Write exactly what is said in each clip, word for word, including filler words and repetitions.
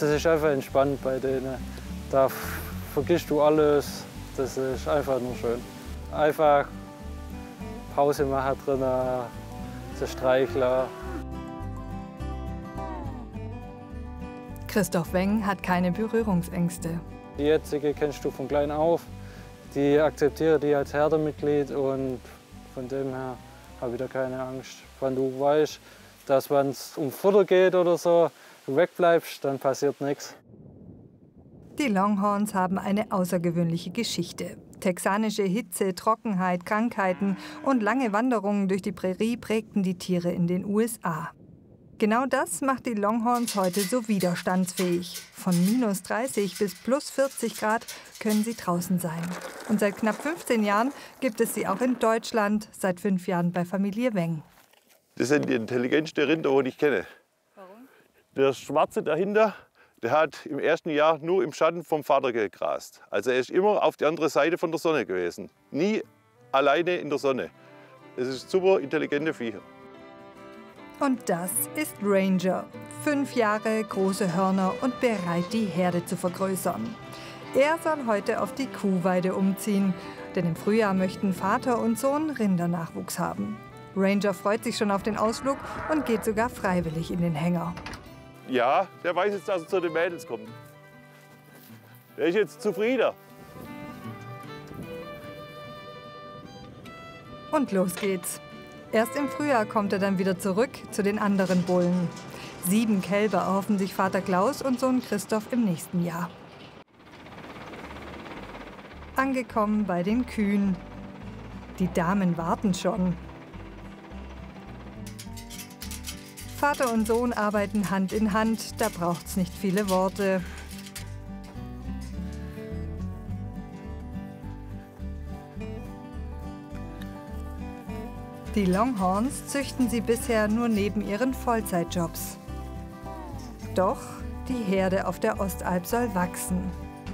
Das ist einfach entspannt bei denen. Da vergisst du alles. Das ist einfach nur schön. Einfach Pause machen drinnen, zu streicheln. Christoph Weng hat keine Berührungsängste. Die jetzige kennst du von klein auf. Die akzeptiere die als Herdenmitglied und von dem her habe ich da keine Angst. Wenn du weißt, dass wenn es um Futter geht oder so, du wegbleibst, dann passiert nichts. Die Longhorns haben eine außergewöhnliche Geschichte. Texanische Hitze, Trockenheit, Krankheiten und lange Wanderungen durch die Prärie prägten die Tiere in den U S A. Genau das macht die Longhorns heute so widerstandsfähig. Von minus dreißig bis plus vierzig Grad können sie draußen sein. Und seit knapp fünfzehn Jahren gibt es sie auch in Deutschland, seit fünf Jahren bei Familie Weng. Das sind die intelligentsten Rinder, die ich kenne. Warum? Der Schwarze dahinter, der hat im ersten Jahr nur im Schatten vom Vater gegrast. Also er ist immer auf die andere Seite von der Sonne gewesen. Nie alleine in der Sonne. Das ist super intelligente Viecher. Und das ist Ranger. Fünf Jahre, große Hörner und bereit, die Herde zu vergrößern. Er soll heute auf die Kuhweide umziehen, denn im Frühjahr möchten Vater und Sohn Rindernachwuchs haben. Ranger freut sich schon auf den Ausflug und geht sogar freiwillig in den Hänger. Ja, der weiß jetzt, dass er zu den Mädels kommt. Der ist jetzt zufrieden. Und los geht's. Erst im Frühjahr kommt er dann wieder zurück zu den anderen Bullen. Sieben Kälber erhoffen sich Vater Klaus und Sohn Christoph im nächsten Jahr. Angekommen bei den Kühen. Die Damen warten schon. Vater und Sohn arbeiten Hand in Hand, da braucht's nicht viele Worte. Die Longhorns züchten sie bisher nur neben ihren Vollzeitjobs. Doch die Herde auf der Ostalb soll wachsen.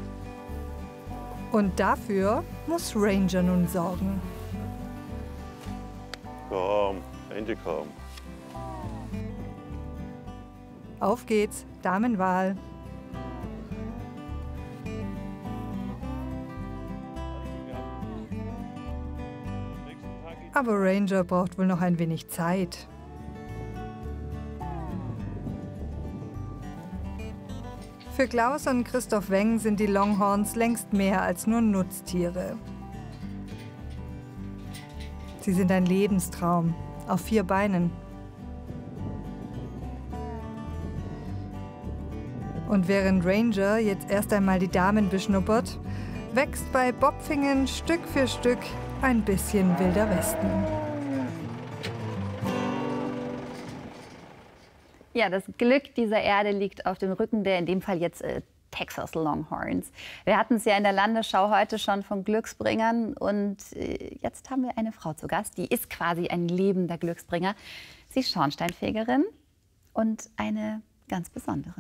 Und dafür muss Ranger nun sorgen. Komm, Ende komm. Auf geht's, Damenwahl. Aber Ranger braucht wohl noch ein wenig Zeit. Für Klaus und Christoph Weng sind die Longhorns längst mehr als nur Nutztiere. Sie sind ein Lebenstraum auf vier Beinen. Und während Ranger jetzt erst einmal die Damen beschnuppert, wächst bei Bobfingen Stück für Stück ein bisschen Wilder Westen. Ja, das Glück dieser Erde liegt auf dem Rücken der in dem Fall jetzt äh, Texas Longhorns. Wir hatten es ja in der Landesschau heute schon von Glücksbringern und äh, jetzt haben wir eine Frau zu Gast, die ist quasi ein lebender Glücksbringer. Sie ist Schornsteinfegerin und eine ganz besondere.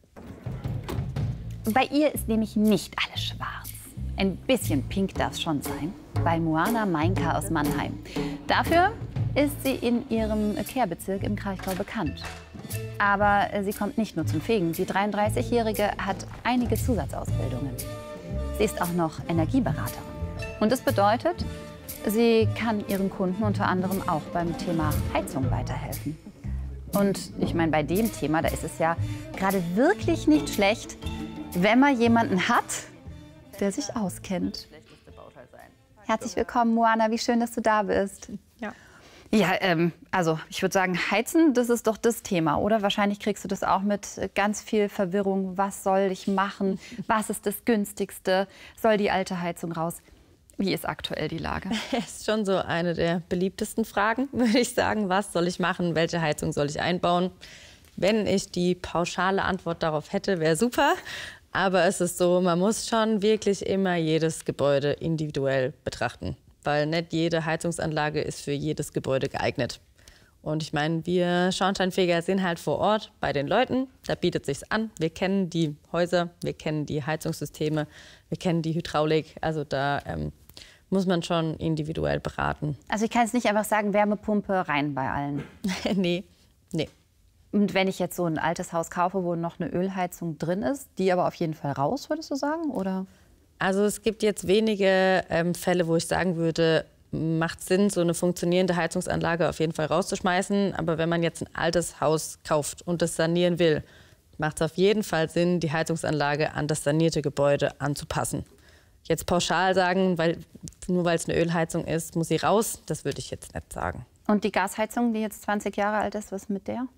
Bei ihr ist nämlich nicht alles schwarz. Ein bisschen pink darf es schon sein. Bei Moana Meinka aus Mannheim. Dafür ist sie in ihrem Kehrbezirk im Kraichgau bekannt. Aber sie kommt nicht nur zum Fegen. Die dreiunddreißigjährige hat einige Zusatzausbildungen. Sie ist auch noch Energieberaterin. Und das bedeutet, sie kann ihren Kunden unter anderem auch beim Thema Heizung weiterhelfen. Und ich meine, bei dem Thema, da ist es ja gerade wirklich nicht schlecht, wenn man jemanden hat, der sich auskennt. Herzlich willkommen, Moana. Wie schön, dass du da bist. Ja. Ja, ähm, also ich würde sagen, Heizen, das ist doch das Thema, oder? Wahrscheinlich kriegst du das auch mit ganz viel Verwirrung. Was soll ich machen? Was ist das Günstigste? Soll die alte Heizung raus? Wie ist aktuell die Lage? Das ist schon so eine der beliebtesten Fragen, würde ich sagen. Was soll ich machen? Welche Heizung soll ich einbauen? Wenn ich die pauschale Antwort darauf hätte, wäre super. Aber es ist so, man muss schon wirklich immer jedes Gebäude individuell betrachten. Weil nicht jede Heizungsanlage ist für jedes Gebäude geeignet. Und ich meine, wir Schornsteinfeger sind halt vor Ort bei den Leuten. Da bietet sich's an. Wir kennen die Häuser, wir kennen die Heizungssysteme, wir kennen die Hydraulik. Also da ähm, muss man schon individuell beraten. Also ich kann jetzt nicht einfach sagen, Wärmepumpe rein bei allen. nee, nee. Und wenn ich jetzt so ein altes Haus kaufe, wo noch eine Ölheizung drin ist, die aber auf jeden Fall raus, würdest du sagen? Oder? Also es gibt jetzt wenige ähm, Fälle, wo ich sagen würde, macht Sinn, so eine funktionierende Heizungsanlage auf jeden Fall rauszuschmeißen. Aber wenn man jetzt ein altes Haus kauft und das sanieren will, macht es auf jeden Fall Sinn, die Heizungsanlage an das sanierte Gebäude anzupassen. Jetzt pauschal sagen, weil, nur weil es eine Ölheizung ist, muss sie raus, das würde ich jetzt nicht sagen. Und die Gasheizung, die jetzt zwanzig Jahre alt ist, was mit der?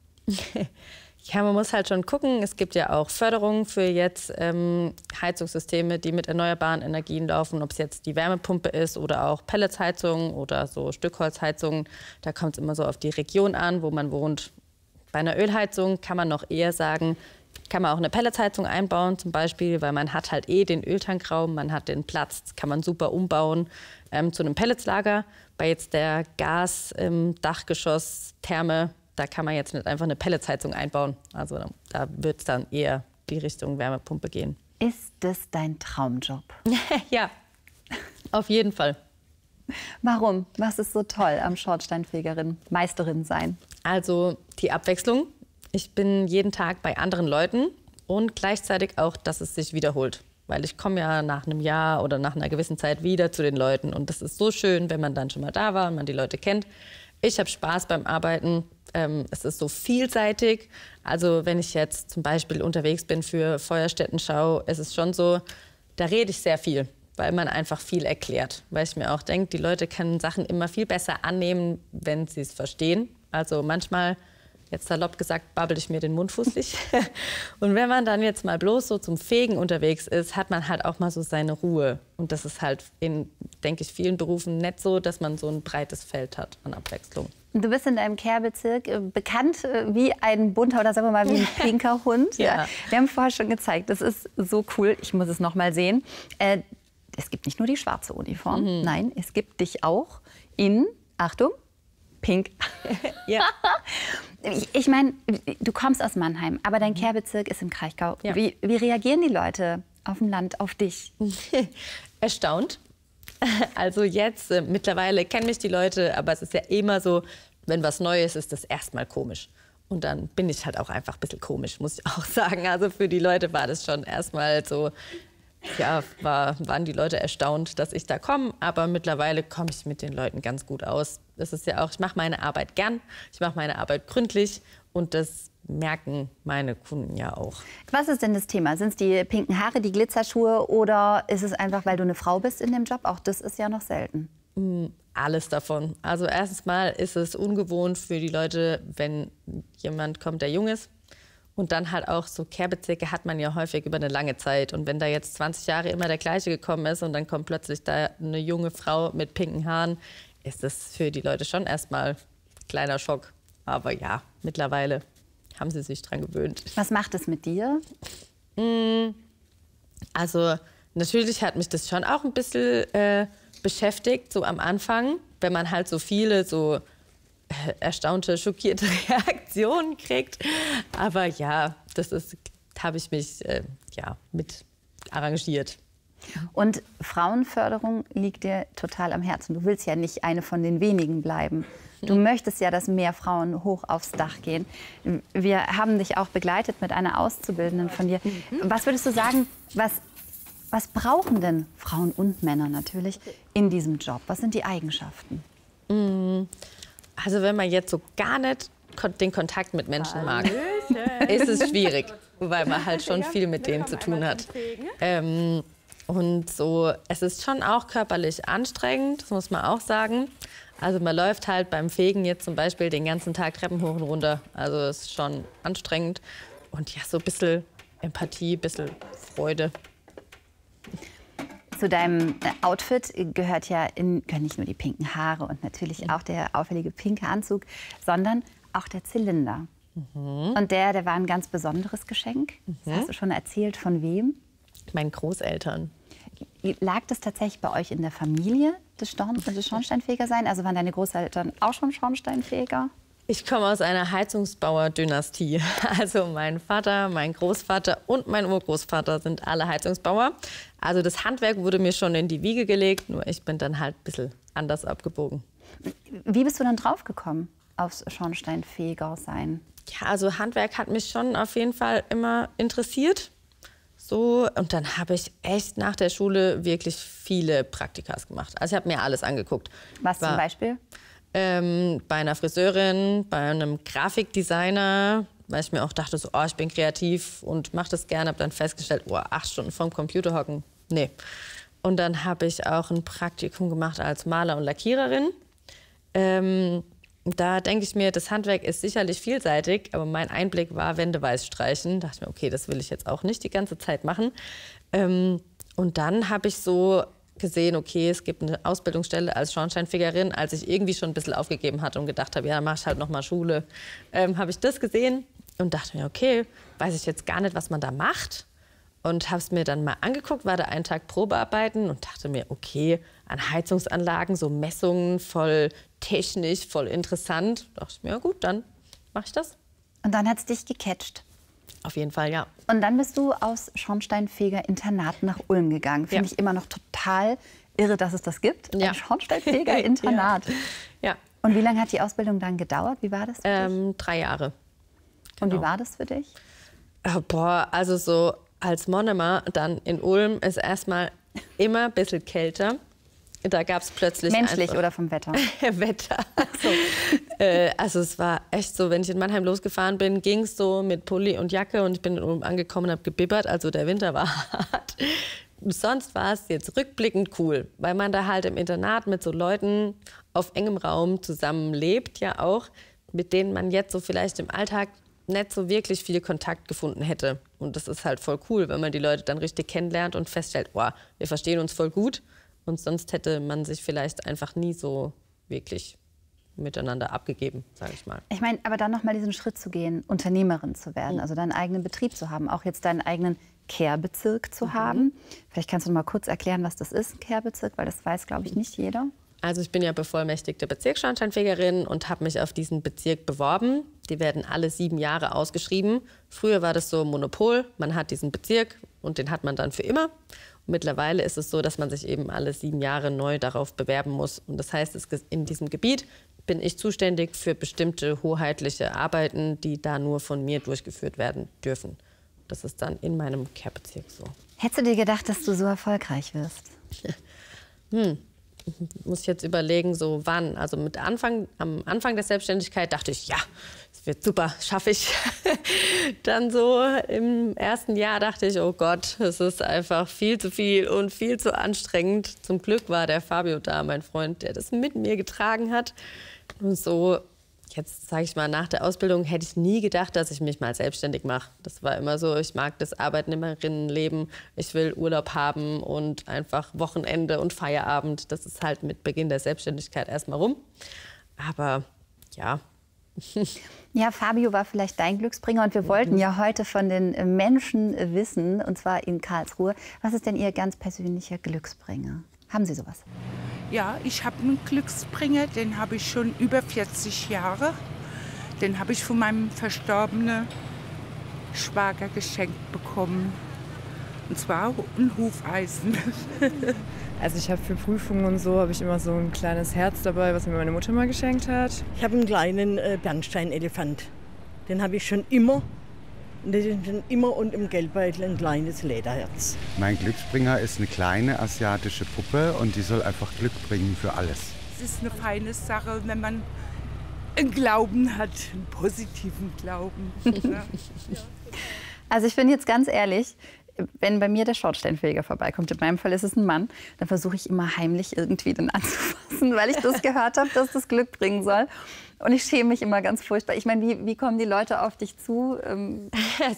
Ja, man muss halt schon gucken. Es gibt ja auch Förderungen für jetzt ähm, Heizungssysteme, die mit erneuerbaren Energien laufen. Ob es jetzt die Wärmepumpe ist oder auch Pelletsheizungen oder so Stückholzheizungen. Da kommt es immer so auf die Region an, wo man wohnt. Bei einer Ölheizung kann man noch eher sagen, kann man auch eine Pelletsheizung einbauen zum Beispiel, weil man hat halt eh den Öltankraum, man hat den Platz, das kann man super umbauen ähm, zu einem Pelletslager. Bei jetzt der Gas im Dachgeschoss Therme, da kann man jetzt nicht einfach eine Pelletsheizung einbauen. Also da wird es dann eher die Richtung Wärmepumpe gehen. Ist das dein Traumjob? Ja, auf jeden Fall. Warum? Was ist so toll am Schornsteinfegerin, Meisterin sein? Also die Abwechslung. Ich bin jeden Tag bei anderen Leuten und gleichzeitig auch, dass es sich wiederholt. Weil ich komme ja nach einem Jahr oder nach einer gewissen Zeit wieder zu den Leuten. Und das ist so schön, wenn man dann schon mal da war und man die Leute kennt. Ich habe Spaß beim Arbeiten. Ähm, es ist so vielseitig. Also wenn ich jetzt zum Beispiel unterwegs bin für Feuerstättenschau, ist es schon so, da rede ich sehr viel, weil man einfach viel erklärt. Weil ich mir auch denke, die Leute können Sachen immer viel besser annehmen, wenn sie es verstehen. Also manchmal, jetzt salopp gesagt, babbel ich mir den Mund fußlich. Und wenn man dann jetzt mal bloß so zum Fegen unterwegs ist, hat man halt auch mal so seine Ruhe. Und das ist halt in, denke ich, vielen Berufen nicht so, dass man so ein breites Feld hat an Abwechslung. Du bist in deinem Care-Bezirk äh, bekannt äh, wie ein bunter oder sagen wir mal wie ein pinker Hund. Ja. Ja. Wir haben vorher schon gezeigt, das ist so cool. Ich muss es noch mal sehen. Äh, es gibt nicht nur die schwarze Uniform, mhm. Nein, es gibt dich auch in, Achtung, pink. Ja. Ich, ich meine, du kommst aus Mannheim, aber dein Care-Bezirk ist im Kraichgau. Ja. Wie, wie reagieren die Leute auf dem Land auf dich? Erstaunt. Also jetzt, äh, mittlerweile kennen mich die Leute, aber es ist ja immer so, wenn was Neues ist, das erstmal komisch. Und dann bin ich halt auch einfach ein bisschen komisch, muss ich auch sagen. Also für die Leute war das schon erstmal so, ja, war, waren die Leute erstaunt, dass ich da komme. Aber mittlerweile komme ich mit den Leuten ganz gut aus. Das ist ja auch, ich mache meine Arbeit gern, ich mache meine Arbeit gründlich und das merken meine Kunden ja auch. Was ist denn das Thema? Sind es die pinken Haare, die Glitzerschuhe oder ist es einfach, weil du eine Frau bist in dem Job? Auch das ist ja noch selten. Alles davon. Also erstens mal ist es ungewohnt für die Leute, wenn jemand kommt, der jung ist. Und dann halt auch so Care-Bezirke hat man ja häufig über eine lange Zeit. Und wenn da jetzt zwanzig Jahre immer der gleiche gekommen ist und dann kommt plötzlich da eine junge Frau mit pinken Haaren, ist das für die Leute schon erstmal ein kleiner Schock. Aber ja, mittlerweile haben sie sich dran gewöhnt. Was macht es mit dir? Also natürlich hat mich das schon auch ein bisschen äh, beschäftigt, so am Anfang, wenn man halt so viele so äh, erstaunte, schockierte Reaktionen kriegt. Aber ja, das ist, habe ich mich äh, ja, mit arrangiert. Und Frauenförderung liegt dir total am Herzen. Du willst ja nicht eine von den wenigen bleiben. Du möchtest ja, dass mehr Frauen hoch aufs Dach gehen. Wir haben dich auch begleitet mit einer Auszubildenden von dir. Was würdest du sagen, was, was brauchen denn Frauen und Männer natürlich in diesem Job? Was sind die Eigenschaften? Also wenn man jetzt so gar nicht den Kontakt mit Menschen mag, ist es schwierig, weil man halt schon viel mit denen zu tun hat. Ähm, und so, es ist schon auch körperlich anstrengend, das muss man auch sagen. Also man läuft halt beim Fegen jetzt zum Beispiel den ganzen Tag Treppen hoch und runter. Also es ist schon anstrengend. Und ja, so ein bisschen Empathie, ein bisschen Freude. Zu deinem Outfit gehört ja in, gehören nicht nur die pinken Haare und natürlich auch der auffällige pinke Anzug, sondern auch der Zylinder. Mhm. Und der, der war ein ganz besonderes Geschenk. Mhm. Das hast du schon erzählt, von wem? Meinen Großeltern. Lag das tatsächlich bei euch in der Familie, das, Storn, das Schornsteinfeger sein? Also waren deine Großeltern auch schon Schornsteinfeger? Ich komme aus einer Heizungsbauer-Dynastie. Also mein Vater, mein Großvater und mein Urgroßvater sind alle Heizungsbauer. Also das Handwerk wurde mir schon in die Wiege gelegt, nur ich bin dann halt ein bisschen anders abgebogen. Wie bist du dann draufgekommen aufs Schornsteinfeger sein? Ja, also Handwerk hat mich schon auf jeden Fall immer interessiert. So, und dann habe ich echt nach der Schule wirklich viele Praktikas gemacht. Also ich habe mir alles angeguckt. Was War, zum Beispiel? Ähm, bei einer Friseurin, bei einem Grafikdesigner, weil ich mir auch dachte, so, oh, ich bin kreativ und mache das gerne. Habe dann festgestellt, oh, acht Stunden vorm Computer hocken, nee. Und dann habe ich auch ein Praktikum gemacht als Maler und Lackiererin. Ähm, Da denke ich mir, das Handwerk ist sicherlich vielseitig, aber mein Einblick war Wände weiß streichen. Da dachte ich mir, okay, das will ich jetzt auch nicht die ganze Zeit machen. Ähm, und dann habe ich so gesehen, okay, es gibt eine Ausbildungsstelle als Schornsteinfegerin. Als ich irgendwie schon ein bisschen aufgegeben hatte und gedacht habe, ja, mach ich halt noch mal Schule, ähm, habe ich das gesehen und dachte mir, okay, weiß ich jetzt gar nicht, was man da macht. Und habe es mir dann mal angeguckt, war da einen Tag Probearbeiten und dachte mir, okay, an Heizungsanlagen, so Messungen, voll technisch, voll interessant. Da dachte ich mir, ja gut, dann mache ich das. Und dann hat es dich gecatcht. Auf jeden Fall, ja. Und dann bist du aus Schornsteinfeger-Internat nach Ulm gegangen. Finde Ja. ich immer noch total irre, dass es das gibt. Ja. Ein Schornsteinfeger-Internat. Ja. Und wie lange hat die Ausbildung dann gedauert? Wie war das für dich? Ähm, drei Jahre. Und wie genau. war das für dich? Oh, boah, also so als Monomer dann in Ulm ist erstmal immer ein bisschen kälter. Da gab es plötzlich Menschlich einfach oder vom Wetter? Wetter. So. äh, also es war echt so, wenn ich in Mannheim losgefahren bin, ging es so mit Pulli und Jacke und ich bin in Ulm angekommen und habe gebibbert. Also der Winter war hart. Sonst war es jetzt rückblickend cool, weil man da halt im Internat mit so Leuten auf engem Raum zusammenlebt, ja auch, mit denen man jetzt so vielleicht im Alltag nicht so wirklich viel Kontakt gefunden hätte. Und das ist halt voll cool, wenn man die Leute dann richtig kennenlernt und feststellt, oh, wir verstehen uns voll gut. Und sonst hätte man sich vielleicht einfach nie so wirklich miteinander abgegeben, sage ich mal. Ich meine, aber dann noch mal diesen Schritt zu gehen, Unternehmerin zu werden, Mhm. also deinen eigenen Betrieb zu haben, auch jetzt deinen eigenen Care-Bezirk zu mhm. haben. Vielleicht kannst du noch mal kurz erklären, was das ist, ein Care-Bezirk, weil das weiß, glaube ich, nicht jeder. Also ich bin ja bevollmächtigte Bezirksschornsteinfegerin und habe mich auf diesen Bezirk beworben. Die werden alle sieben Jahre ausgeschrieben. Früher war das so ein Monopol. Man hat diesen Bezirk und den hat man dann für immer. Und mittlerweile ist es so, dass man sich eben alle sieben Jahre neu darauf bewerben muss. Und das heißt, es, in diesem Gebiet bin ich zuständig für bestimmte hoheitliche Arbeiten, die da nur von mir durchgeführt werden dürfen. Das ist dann in meinem Care-Bezirk so. Hättest du dir gedacht, dass du so erfolgreich wirst? hm. Muss ich jetzt überlegen, so wann. Also mit Anfang, am Anfang der Selbstständigkeit dachte ich, ja, es wird super, schaffe ich. Dann so im ersten Jahr dachte ich, oh Gott, es ist einfach viel zu viel und viel zu anstrengend. Zum Glück war der Fabio da, mein Freund, der das mit mir getragen hat. Und so, jetzt sage ich mal, nach der Ausbildung hätte ich nie gedacht, dass ich mich mal selbstständig mache. Das war immer so, ich mag das Arbeitnehmerinnenleben, ich will Urlaub haben und einfach Wochenende und Feierabend. Das ist halt mit Beginn der Selbstständigkeit erstmal rum. Aber ja. Ja, Fabio war vielleicht dein Glücksbringer und wir wollten ja heute von den Menschen wissen, und zwar in Karlsruhe, was ist denn Ihr ganz persönlicher Glücksbringer? Haben Sie sowas? Ja, ich habe einen Glücksbringer, den habe ich schon über vierzig Jahre. Den habe ich von meinem verstorbenen Schwager geschenkt bekommen. Und zwar ein Hufeisen. Also ich habe für Prüfungen und so habe ich immer so ein kleines Herz dabei, was mir meine Mutter mal geschenkt hat. Ich habe einen kleinen äh, Bernsteinelefant. Den habe ich schon immer. Und das ist schon immer und im Geldbeutel ein kleines Lederherz. Mein Glücksbringer ist eine kleine asiatische Puppe und die soll einfach Glück bringen für alles. Es ist eine feine Sache, wenn man einen Glauben hat, einen positiven Glauben. Ja. Also ich bin jetzt ganz ehrlich, wenn bei mir der Schornsteinfeger vorbeikommt, in meinem Fall ist es ein Mann, dann versuche ich immer heimlich irgendwie den anzufassen, weil ich das gehört habe, dass das Glück bringen soll. Und ich schäme mich immer ganz furchtbar. Ich meine, wie, wie kommen die Leute auf dich zu? Ähm